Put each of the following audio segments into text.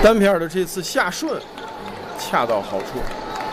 单片的这次下顺恰到好处。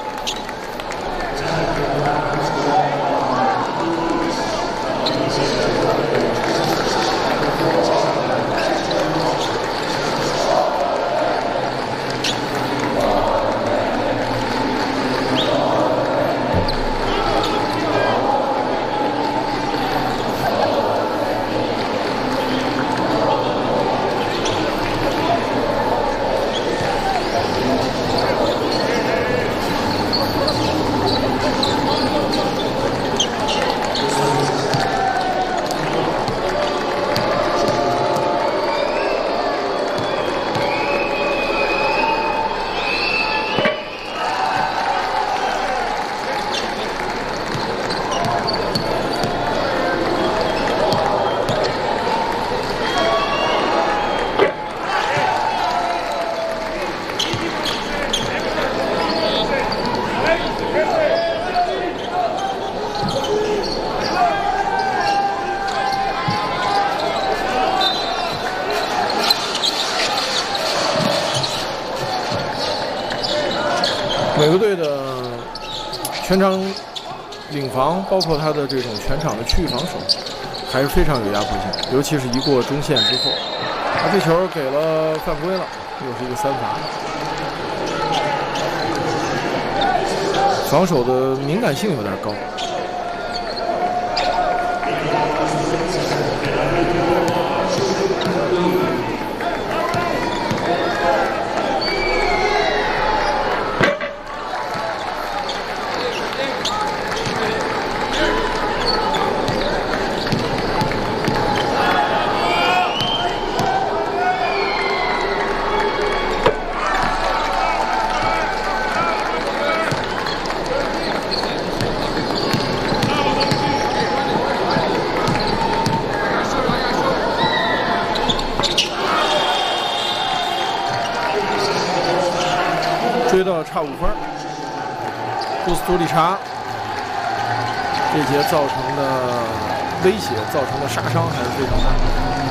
每个队的全场领防，包括他的这种全场的区域防守，还是非常有压迫性。尤其是一过中线之后，这球给了犯规了，又是一个3罚。防守的敏感性有点高。追到差5分，库斯图里查这节造成的威胁、造成的杀伤还是非常大的。